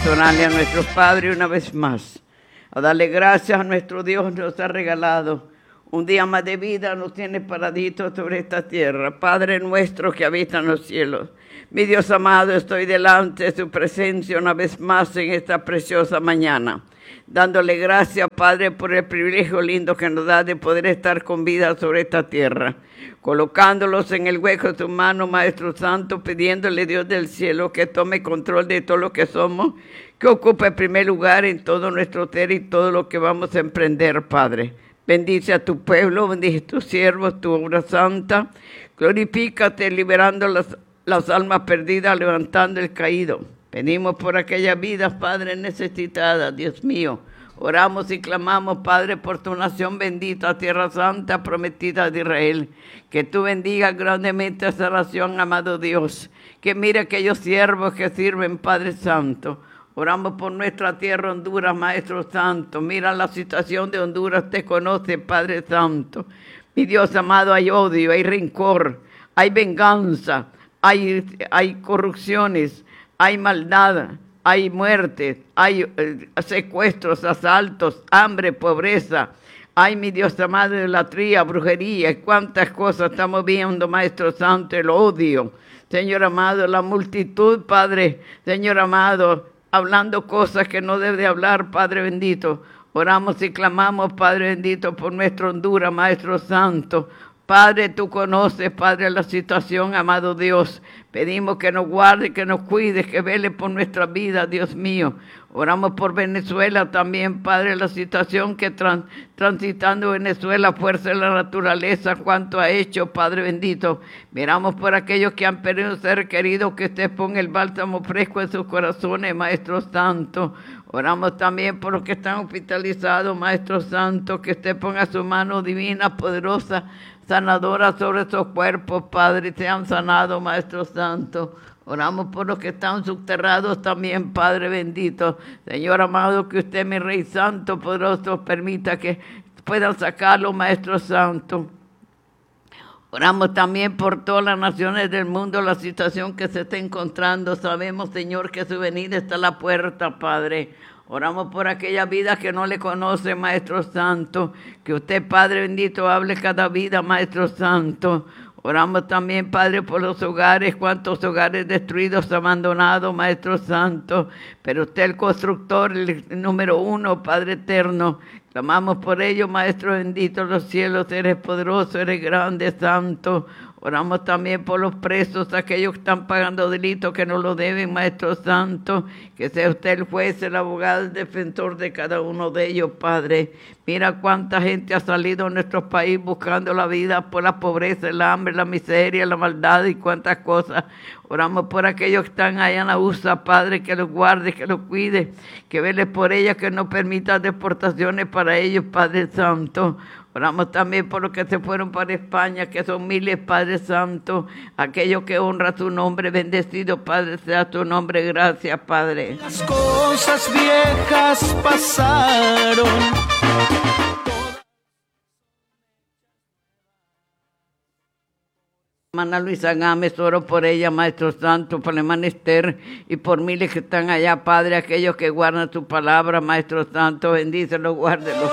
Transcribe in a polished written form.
orarle a nuestro Padre una vez más, a darle gracias a nuestro Dios, nos ha regalado un día más de vida, nos tiene paraditos sobre esta tierra. Padre nuestro que habita en los cielos, mi Dios amado, estoy delante de su presencia una vez más en esta preciosa mañana, dándole gracias, Padre, por el privilegio lindo que nos da de poder estar con vida sobre esta tierra, colocándolos en el hueco de tu mano, Maestro Santo, pidiéndole, Dios del cielo, que tome control de todo lo que somos, que ocupe el primer lugar en todo nuestro ser y todo lo que vamos a emprender, Padre. Bendice a tu pueblo, bendice a tus siervos, tu obra santa, glorifícate liberando las almas perdidas, levantando el caído. Venimos por aquellas vidas, Padre, necesitadas, Dios mío. Oramos y clamamos, Padre, por tu nación bendita, tierra santa, prometida de Israel. Que tú bendigas grandemente esa nación, amado Dios. Que mire aquellos siervos que sirven, Padre Santo. Oramos por nuestra tierra, Honduras, Maestro Santo. Mira la situación de Honduras, te conoce, Padre Santo. Mi Dios amado, hay odio, hay rencor, hay venganza, hay corrupciones, hay maldad, hay muertes, hay secuestros, asaltos, hambre, pobreza. Ay, mi Dios amado, idolatría, brujería, cuántas cosas estamos viendo, Maestro Santo, el odio. Señor amado, la multitud, Padre, Señor amado, hablando cosas que no debe de hablar, Padre bendito. Oramos y clamamos, Padre bendito, por nuestro Honduras, Maestro Santo. Padre, tú conoces, Padre, la situación, amado Dios. Pedimos que nos guarde, que nos cuide, que vele por nuestra vida, Dios mío. Oramos por Venezuela también, Padre, la situación que transitando Venezuela, fuerza de la naturaleza, cuánto ha hecho, Padre bendito. Miramos por aquellos que han perdido ser queridos, que usted ponga el bálsamo fresco en sus corazones, Maestro Santo. Oramos también por los que están hospitalizados, Maestro Santo, que usted ponga su mano divina, poderosa, sanadora sobre esos cuerpos, Padre, sean sanados, Maestro Santo. Oramos por los que están subterrados también, Padre bendito. Señor amado, que usted, mi Rey Santo, poderoso, permita que puedan sacarlo, Maestro Santo. Oramos también por todas las naciones del mundo, la situación que se está encontrando. Sabemos, Señor, que su venida está a la puerta, Padre. Oramos por aquella vida que no le conoce, Maestro Santo. Que usted, Padre bendito, hable cada vida, Maestro Santo. Oramos también, Padre, por los hogares, cuántos hogares destruidos, abandonados, Maestro Santo. Pero usted, el constructor, el número uno, Padre eterno. Clamamos por ello, Maestro bendito, los cielos, eres poderoso, eres grande, santo. Oramos también por los presos, aquellos que están pagando delitos que no lo deben, Maestro Santo. Que sea usted el juez, el abogado, el defensor de cada uno de ellos, Padre. Mira cuánta gente ha salido en nuestro país buscando la vida por la pobreza, el hambre, la miseria, la maldad y cuántas cosas. Oramos por aquellos que están allá en la USA, Padre, que los guarde, que los cuide, que vele por ellas, que no permita deportaciones para ellos, Padre Santo. Oramos también por los que se fueron para España, que son miles, Padre Santo, aquellos que honran tu nombre, bendecido, Padre, sea tu nombre, gracias, Padre. Las cosas viejas pasaron. Hermana Luisa Gámez, oro por ella, Maestro Santo, por la hermana Esther y por miles que están allá, Padre, aquellos que guardan tu palabra, Maestro Santo, bendícelos, guárdelos.